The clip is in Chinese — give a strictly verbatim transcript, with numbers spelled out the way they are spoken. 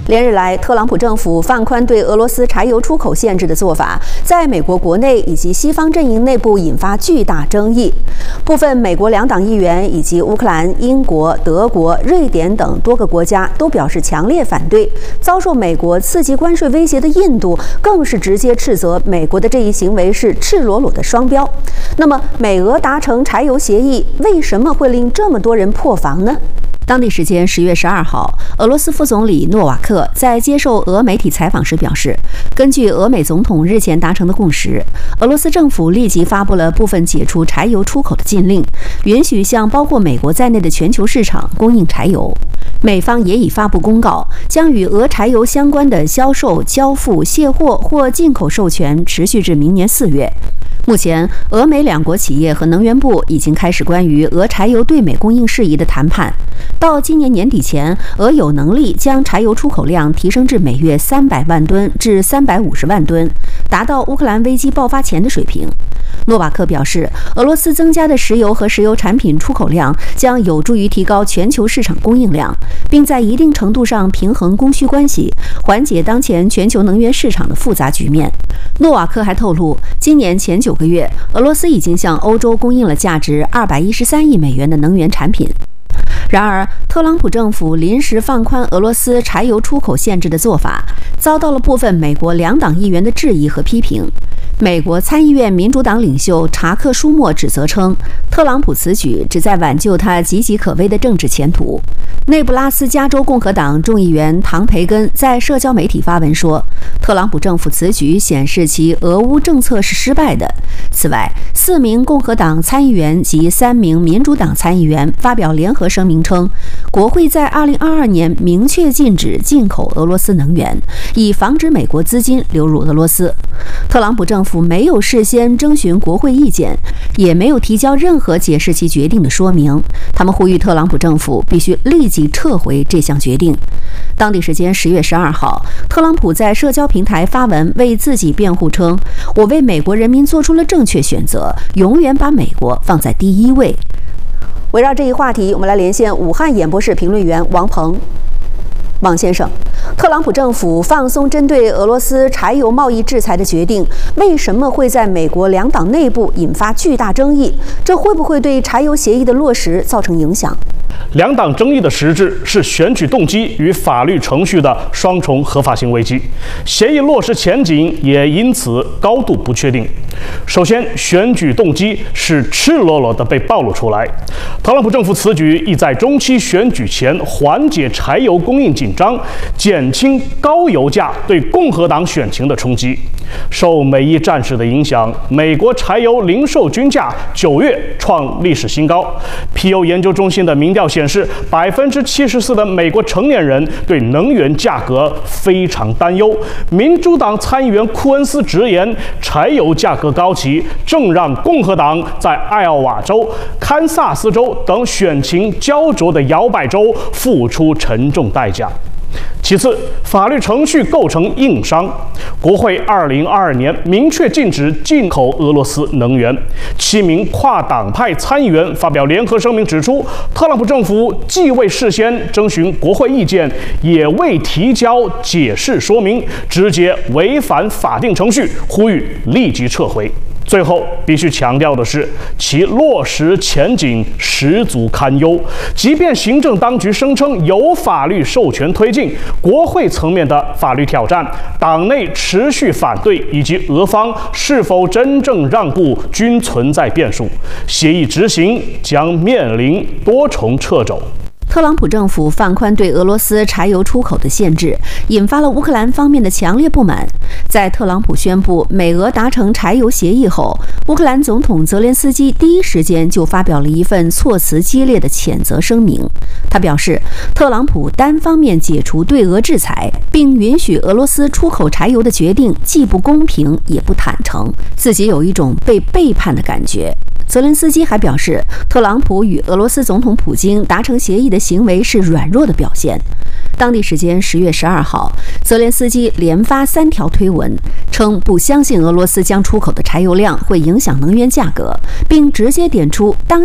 连日来，特朗普政府放宽对俄罗斯柴油出口限制的做法，在美国国内以及西方阵营内部引发巨大争议。部分美国两党议员以及乌克兰、英国、德国、瑞典等多个国家都表示强烈反对。遭受美国刺激关税威胁的印度，更是直接斥责美国的这一行为是赤裸裸的双标。那么，美俄达成柴油协议，为什么会令这么多人破防呢？当地时间十月十二号，俄罗斯副总理诺瓦克在接受俄媒体采访时表示，根据俄美总统日前达成的共识，俄罗斯政府立即发布了部分解除柴油出口的禁令，允许向包括美国在内的全球市场供应柴油。美方也已发布公告，将与俄柴油相关的销售、交付、卸货或进口授权持续至明年四月。目前，俄美两国企业和能源部已经开始关于俄柴油对美供应事宜的谈判。到今年年底前，俄有能力将柴油出口量提升至每月三百万吨至三百五十万吨，达到乌克兰危机爆发前的水平。诺瓦克表示，俄罗斯增加的石油和石油产品出口量将有助于提高全球市场供应量，并在一定程度上平衡供需关系，缓解当前全球能源市场的复杂局面。诺瓦克还透露，今年前九个月，俄罗斯已经向欧洲供应了价值二百一十三亿美元的能源产品。然而，特朗普政府临时放宽俄罗斯柴油出口限制的做法，遭到了部分美国两党议员的质疑和批评。美国参议院民主党领袖查克·舒默指责称，特朗普此举旨在挽救他岌岌可危的政治前途。内布拉斯加州共和党众议员唐培根在社交媒体发文说，特朗普政府此举显示其俄乌政策是失败的。此外，四名共和党参议员及三名民主党参议员发表联合声明称，国会在二零二二年明确禁止进口俄罗斯能源，以防止美国资金流入俄罗斯。特朗普政府没有事先征询国会意见，也没有提交任何解释其决定的说明。他们呼吁特朗普政府必须立即撤回这项决定。当地时间十月十二号，特朗普在社交平台发文为自己辩护称，我为美国人民做出了正确选择，永远把美国放在第一位。围绕这一话题，我们来连线武汉演播室评论员王鹏。王先生，特朗普政府放松针对俄罗斯柴油贸易制裁的决定，为什么会在美国两党内部引发巨大争议？这会不会对柴油协议的落实造成影响？ 两党争议的实质是选举动机与法律程序的双重合法性危机，协议落实前景也因此高度不确定。首先，选举动机是赤裸裸地被暴露出来。特朗普政府此举意在中期选举前缓解柴油供应紧张，减轻高油价对共和党选情的冲击。受美伊战事的影响，美国柴油零售均价九月创历史新高。皮尤研究中心的民调显示，百分之七十四的美国成年人对能源价格非常担忧。民主党参议员库恩斯直言，柴油价格高企，正让共和党在艾奥瓦州、堪萨斯州等选情焦灼的摇摆州付出沉重代价。其次，法律程序构成硬伤。国会二零二二年明确禁止进口俄罗斯能源。七名跨党派参议员发表联合声明指出，特朗普政府既未事先征询国会意见，也未提交解释说明，直接违反法定程序，呼吁立即撤回。最后必须强调的是，其落实前景十足堪忧。即便行政当局声称有法律授权推进，国会层面的法律挑战、党内持续反对以及俄方是否真正让步均存在变数，协议执行将面临多重掣肘。 特朗普政府放宽对俄罗斯柴油出口的限制，引发了乌克兰方面的强烈不满。在特朗普宣布美俄达成柴油协议后，乌克兰总统泽连斯基第一时间就发表了一份措辞激烈的谴责声明。他表示，特朗普单方面解除对俄制裁，并允许俄罗斯出口柴油的决定既不公平也不坦诚，自己有一种被背叛的感觉。泽连斯基还表示，特朗普与俄罗斯总统普京达成协议的行为是软弱的表现。当地时间十月十二号，泽连斯基连发三条推文，称不相信俄罗斯将出口的柴油量会影响能源价格，并直接点出当